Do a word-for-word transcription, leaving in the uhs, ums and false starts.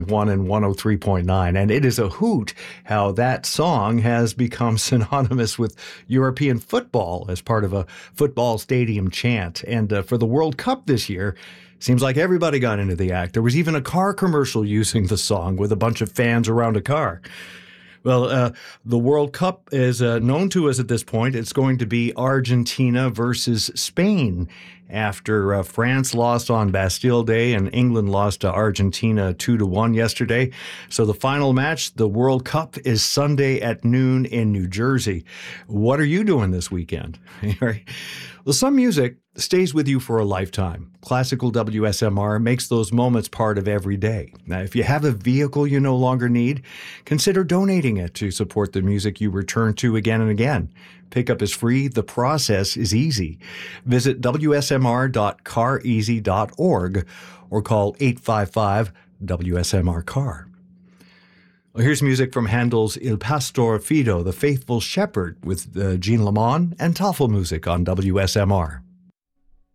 one and one oh three point nine. And it is a hoot how that song has become synonymous with European football as part of a football stadium chant. And uh, for the World Cup this year, seems like everybody got into the act. There was even a car commercial using the song with a bunch of fans around a car. Well, uh, the World Cup is uh, known to us at this point. It's going to be Argentina versus Spain after uh, France lost on Bastille Day and England lost to Argentina two to one yesterday. So the final match, the World Cup, is Sunday at noon in New Jersey. What are you doing this weekend? Well, some music stays with you for a lifetime. Classical W S M R makes those moments part of every day. Now, if you have a vehicle you no longer need, consider donating it to support the music you return to again and again. Pickup is free. The process is easy. Visit W S M R dot car easy dot org or call eight five five W S M R car. Well, here's music from Handel's Il Pastor Fido, the Faithful Shepherd, with uh, Jean Lamont and Tafelmusik on W S M R.